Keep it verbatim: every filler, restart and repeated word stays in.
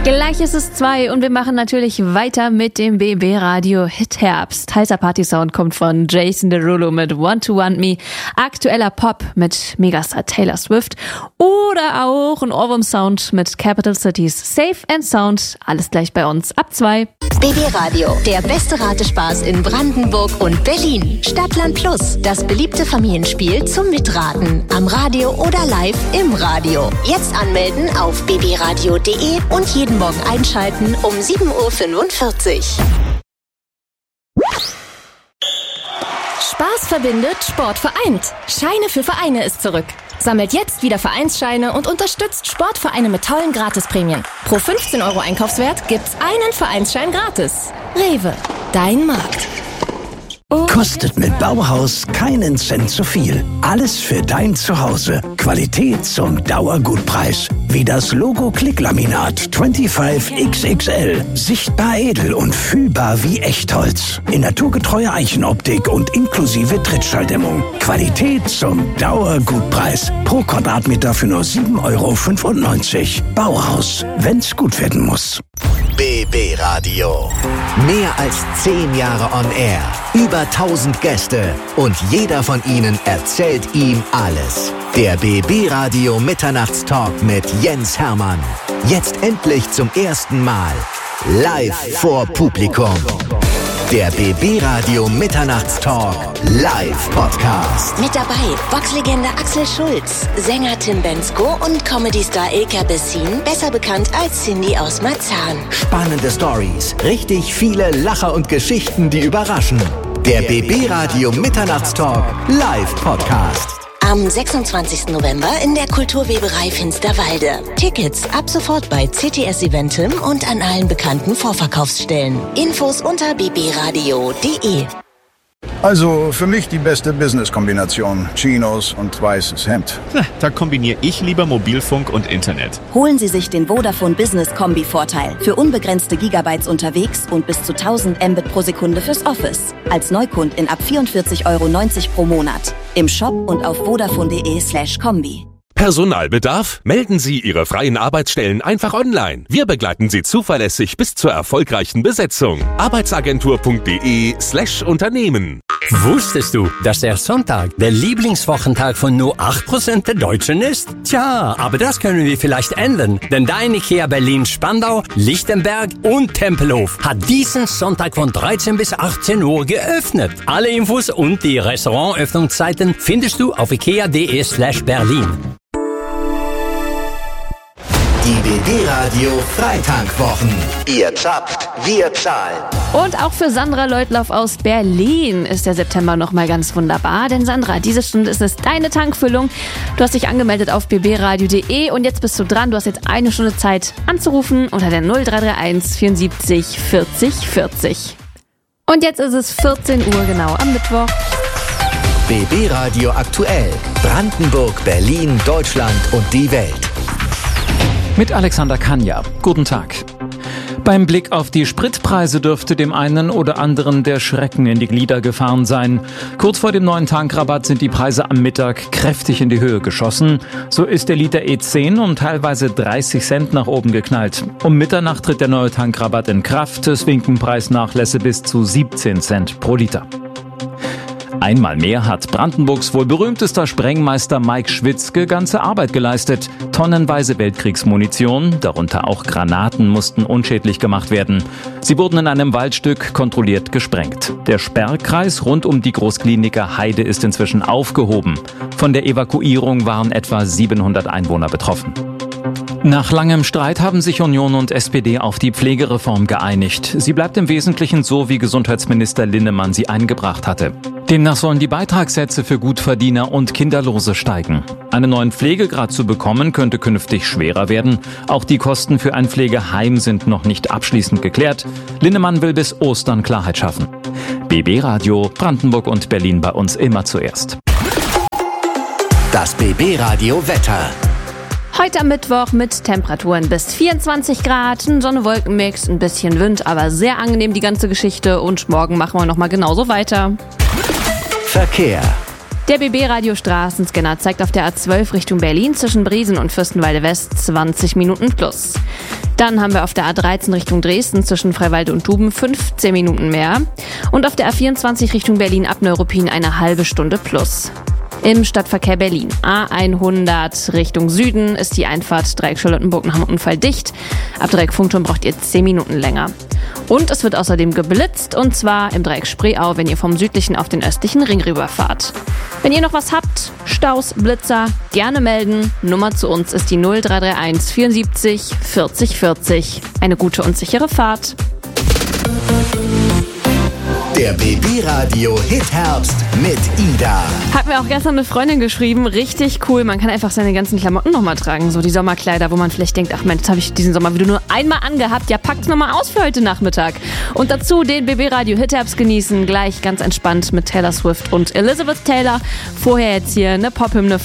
Gleich ist es zwei und wir machen natürlich weiter mit dem B B Radio Hit Herbst. Heißer Party-Sound kommt von Jason Derulo mit Want to Want Me, aktueller Pop mit Megastar Taylor Swift oder auch ein Ohrwurm-Sound mit Capital Cities. Safe and Sound, alles gleich bei uns ab zwei. B B Radio, der beste Ratespaß in Brandenburg und Berlin. Stadtland Plus, das beliebte Familienspiel zum Mitraten. Am Radio oder live im Radio. Jetzt anmelden auf b b radio punkt de und jeden Morgen einschalten um sieben Uhr fünfundvierzig. Spaß verbindet, Sport vereint. Scheine für Vereine ist zurück. Sammelt jetzt wieder Vereinsscheine und unterstützt Sportvereine mit tollen Gratisprämien. Pro fünfzehn Euro Einkaufswert gibt's einen Vereinsschein gratis. Rewe, dein Markt. Kostet mit Bauhaus keinen Cent zu viel. Alles für dein Zuhause. Qualität zum Dauergutpreis. Wie das Logo Klicklaminat fünfundzwanzig X X L. Sichtbar edel und fühlbar wie Echtholz. In naturgetreuer Eichenoptik und inklusive Trittschalldämmung. Qualität zum Dauergutpreis. Pro Quadratmeter für nur sieben Euro fünfundneunzig. Bauhaus, wenn's gut werden muss. B B Radio. Mehr als zehn Jahre on air. Über tausend Gäste. Und jeder von ihnen erzählt ihm alles. Der B B Radio Mitternachtstalk mit Jens Hermann. Jetzt endlich zum ersten Mal. Live vor Publikum. Der B B Radio Mitternachtstalk Live Podcast. Mit dabei Boxlegende Axel Schulz, Sänger Tim Bendzko und Comedy-Star Ilka Bessin, besser bekannt als Cindy aus Marzahn. Spannende Stories, richtig viele Lacher und Geschichten, die überraschen. Der B B Radio Mitternachtstalk Live Podcast. Am sechsundzwanzigsten November in der Kulturweberei Finsterwalde. Tickets ab sofort bei C T S Eventim und an allen bekannten Vorverkaufsstellen. Infos unter b b radio punkt de. Also für mich die beste Business-Kombination. Chinos und weißes Hemd. Na, da kombiniere ich lieber Mobilfunk und Internet. Holen Sie sich den Vodafone Business Kombi-Vorteil. Für unbegrenzte Gigabytes unterwegs und bis zu tausend Mbit pro Sekunde fürs Office. Als Neukundin ab vierundvierzig Euro neunzig pro Monat. Im Shop und auf vodafone.de slash Kombi. Personalbedarf? Melden Sie Ihre freien Arbeitsstellen einfach online. Wir begleiten Sie zuverlässig bis zur erfolgreichen Besetzung. Arbeitsagentur.de slash Unternehmen. Wusstest du, dass der Sonntag der Lieblingswochentag von nur acht Prozent der Deutschen ist? Tja, aber das können wir vielleicht ändern, denn dein IKEA Berlin Spandau, Lichtenberg und Tempelhof hat diesen Sonntag von dreizehn bis achtzehn Uhr geöffnet. Alle Infos und die Restaurantöffnungszeiten findest du auf ikea.de slash Berlin. Die B B Radio Freitankwochen. Ihr zapft, wir zahlen. Und auch für Sandra Leutlauf aus Berlin ist der September nochmal ganz wunderbar. Denn Sandra, diese Stunde ist es deine Tankfüllung. Du hast dich angemeldet auf b b radio punkt de und jetzt bist du dran. Du hast jetzt eine Stunde Zeit anzurufen unter der null drei drei eins vierundsiebzig vierzig vierzig. Und jetzt ist es vierzehn Uhr genau am Mittwoch. B B Radio aktuell. Brandenburg, Berlin, Deutschland und die Welt. Mit Alexander Kanja. Guten Tag. Beim Blick auf die Spritpreise dürfte dem einen oder anderen der Schrecken in die Glieder gefahren sein. Kurz vor dem neuen Tankrabatt sind die Preise am Mittag kräftig in die Höhe geschossen. So ist der Liter E zehn um teilweise dreißig Cent nach oben geknallt. Um Mitternacht tritt der neue Tankrabatt in Kraft. Es winken Preisnachlässe bis zu siebzehn Cent pro Liter. Einmal mehr hat Brandenburgs wohl berühmtester Sprengmeister Mike Schwitzke ganze Arbeit geleistet. Tonnenweise Weltkriegsmunition, darunter auch Granaten, mussten unschädlich gemacht werden. Sie wurden in einem Waldstück kontrolliert gesprengt. Der Sperrkreis rund um die Großkliniker Heide ist inzwischen aufgehoben. Von der Evakuierung waren etwa siebenhundert Einwohner betroffen. Nach langem Streit haben sich Union und S P D auf die Pflegereform geeinigt. Sie bleibt im Wesentlichen so, wie Gesundheitsminister Linnemann sie eingebracht hatte. Demnach sollen die Beitragssätze für Gutverdiener und Kinderlose steigen. Einen neuen Pflegegrad zu bekommen, könnte künftig schwerer werden. Auch die Kosten für ein Pflegeheim sind noch nicht abschließend geklärt. Linnemann will bis Ostern Klarheit schaffen. B B Radio, Brandenburg und Berlin bei uns immer zuerst. Das B B Radio Wetter. Heute am Mittwoch mit Temperaturen bis vierundzwanzig Grad, ein Sonne-Wolken-Mix, ein bisschen Wind, aber sehr angenehm die ganze Geschichte. Und morgen machen wir nochmal genauso weiter. Verkehr. Der B B Radio Straßenscanner zeigt auf der A zwölf Richtung Berlin zwischen Briesen und Fürstenwalde West zwanzig Minuten plus. Dann haben wir auf der A dreizehn Richtung Dresden zwischen Freiwalde und Duben fünfzehn Minuten mehr. Und auf der A vierundzwanzig Richtung Berlin ab Neuruppin eine halbe Stunde plus. Im Stadtverkehr Berlin. A hundert Richtung Süden ist die Einfahrt Dreieck Charlottenburg nach einem Unfall dicht. Ab Dreieck Funkturm braucht ihr zehn Minuten länger. Und es wird außerdem geblitzt, und zwar im Dreieck Spreeau, wenn ihr vom südlichen auf den östlichen Ring rüberfahrt. Wenn ihr noch was habt, Staus, Blitzer, gerne melden. Nummer zu uns ist die null drei drei eins vierundsiebzig vierzig vierzig. Eine gute und sichere Fahrt. Der B B-Radio Hit-Herbst mit Ida. Hat mir auch gestern eine Freundin geschrieben, richtig cool, man kann einfach seine ganzen Klamotten nochmal tragen, so die Sommerkleider, wo man vielleicht denkt, ach Mensch, das habe ich diesen Sommer wieder nur einmal angehabt, ja packt's nochmal aus für heute Nachmittag. Und dazu den B B-Radio Hit-Herbst genießen, gleich ganz entspannt mit Taylor Swift und Elizabeth Taylor. Vorher jetzt hier eine Pop-Hymne